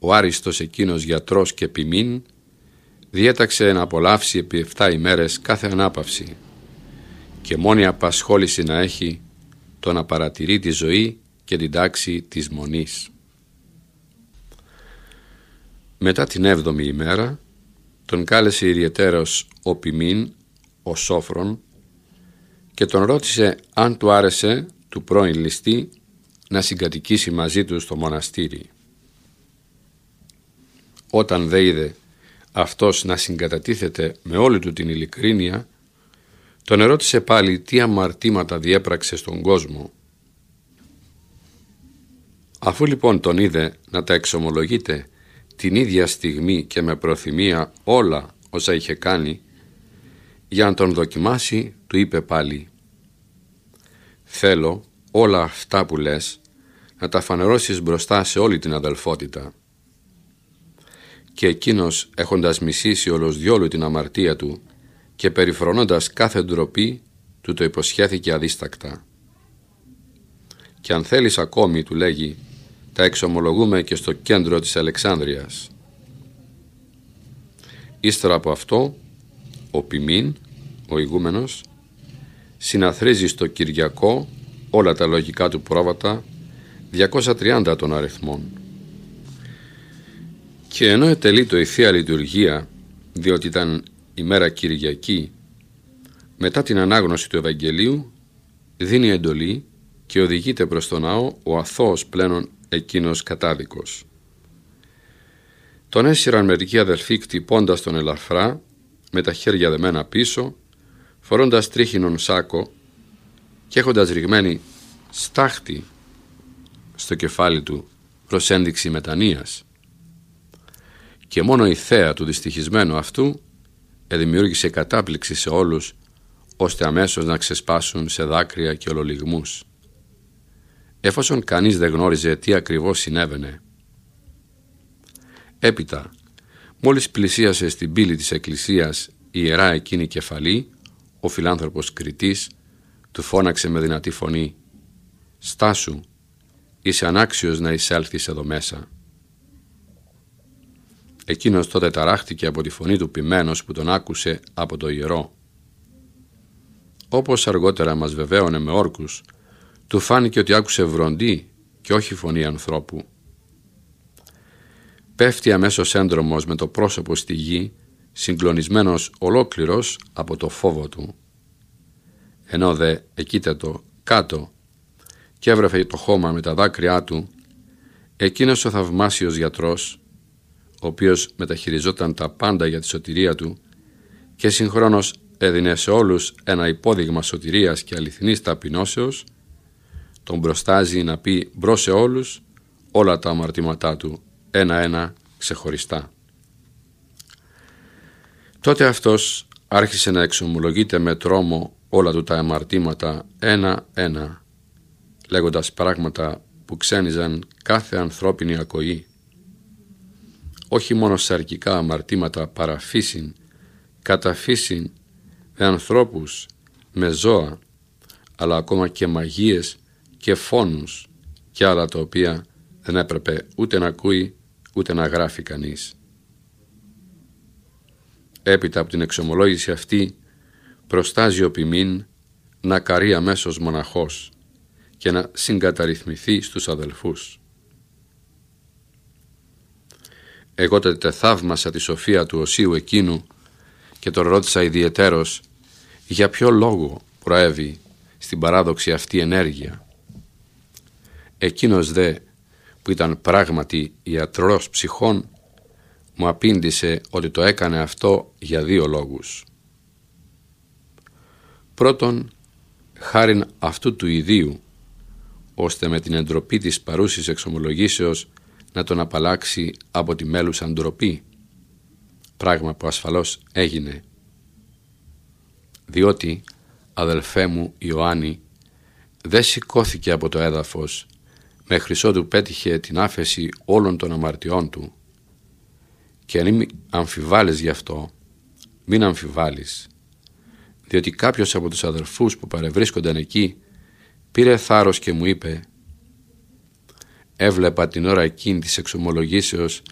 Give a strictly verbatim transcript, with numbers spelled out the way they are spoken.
ο άριστος εκείνος γιατρός και ποιμήν διέταξε να απολαύσει επί εφτά ημέρες κάθε ανάπαυση και μόνη απασχόληση να έχει το να παρατηρεί τη ζωή και την τάξη της μονής. Μετά την έβδομη ημέρα τον κάλεσε ιδιαιτέρως ο ποιμήν, ο Σόφρον, και τον ρώτησε αν του άρεσε του πρώην ληστή να συγκατοικήσει μαζί του στο μοναστήρι. Όταν δε είδε αυτός να συγκατατίθεται με όλη του την ειλικρίνεια, τον ερώτησε πάλι τι αμαρτήματα διέπραξε στον κόσμο. Αφού λοιπόν τον είδε να τα εξομολογείται την ίδια στιγμή και με προθυμία όλα όσα είχε κάνει, για να τον δοκιμάσει του είπε πάλι: «Θέλω όλα αυτά που λες να τα φανερώσεις μπροστά σε όλη την αδελφότητα». Και εκείνος, έχοντας μισήσει όλος διόλου την αμαρτία του και περιφρονώντας κάθε ντροπή, του το υποσχέθηκε αδίστακτα. «Και αν θέλεις ακόμη», του λέγει, «τα εξομολογούμε και στο κέντρο της Αλεξάνδρειας». Ύστερα από αυτό, ο ποιμήν, ο ηγούμενος, συναθρίζει στο Κυριακό όλα τα λογικά του πρόβατα, διακόσια τριάντα των αριθμών. Και ενώ ετελείτο η Θεία Λειτουργία, διότι ήταν ημέρα Κυριακή, μετά την ανάγνωση του Ευαγγελίου δίνει εντολή και οδηγείται προς τον ναό ο αθώος πλένων εκείνος κατάδικος. Τον έσυραν μερικοί αδελφοί χτυπώντας τον ελαφρά με τα χέρια δεμένα πίσω, φορώντας τρίχινον σάκο και έχοντας ρηγμένη στάχτη στο κεφάλι του προς ένδειξη μετανοίας. Και μόνο η θέα του δυστυχισμένου αυτού εδημιούργησε κατάπληξη σε όλους, ώστε αμέσως να ξεσπάσουν σε δάκρυα και ολολιγμούς, εφόσον κανείς δεν γνώριζε τι ακριβώς συνέβαινε. Έπειτα, μόλις πλησίασε στην πύλη της εκκλησίας η ιερά εκείνη κεφαλή, ο φιλάνθρωπος Κριτής του φώναξε με δυνατή φωνή: «Στάσου, είσαι ανάξιος να εισέλθεις εδώ μέσα». Εκείνος τότε ταράχτηκε από τη φωνή του ποιμένος που τον άκουσε από το ιερό. Όπως αργότερα μας βεβαίωνε με όρκους, του φάνηκε ότι άκουσε βροντί και όχι φωνή ανθρώπου. Πέφτει αμέσως έντρομος με το πρόσωπο στη γη, συγκλονισμένος ολόκληρος από το φόβο του. Ενώ δε εκείτατο κάτω και έβρεφε το χώμα με τα δάκρυά του, εκείνος ο θαυμάσιος γιατρός, ο οποίος μεταχειριζόταν τα πάντα για τη σωτηρία του και συγχρόνως έδινε σε όλους ένα υπόδειγμα σωτηρίας και αληθινής ταπεινώσεως, τον μπροστάζει να πει μπρος σε όλους όλα τα αμαρτήματά του, ένα-ένα ξεχωριστά. Τότε αυτός άρχισε να εξομολογείται με τρόμο όλα του τα αμαρτήματα ένα-ένα, λέγοντας πράγματα που ξένιζαν κάθε ανθρώπινη ακοή. Όχι μόνο σαρκικά αμαρτήματα παραφύσιν, καταφύσιν, με ανθρώπους, με ζώα, αλλά ακόμα και μαγείες και φόνους και άλλα τα οποία δεν έπρεπε ούτε να ακούει ούτε να γράφει κανείς. Έπειτα από την εξομολόγηση αυτή προστάζει ο ποιμήν να καρεί αμέσως μοναχός και να συγκαταρρυθμιθεί στους αδελφούς. Εγώ τότε θαύμασα τη σοφία του οσίου εκείνου και τον ρώτησα ιδιαιτέρως για ποιο λόγο προέβη στην παράδοξη αυτή ενέργεια. Εκείνος δε, που ήταν πράγματι ιατρός ψυχών, μου απήντησε ότι το έκανε αυτό για δύο λόγους. Πρώτον, χάριν αυτού του ιδίου, ώστε με την εντροπή της παρούσης εξομολογήσεως να τον απαλλάξει από τη μέλουσα ντροπή, πράγμα που ασφαλώς έγινε. Διότι, αδελφέ μου Ιωάννη, δεν σηκώθηκε από το έδαφος μέχρι ότου πέτυχε την άφεση όλων των αμαρτιών του. Και αν μην αμφιβάλλεις γι' αυτό, μην αμφιβάλλεις, διότι κάποιος από τους αδελφούς που παρευρίσκονταν εκεί πήρε θάρρος και μου είπε: «Έβλεπα την ώρα εκείνη της εξομολογήσεως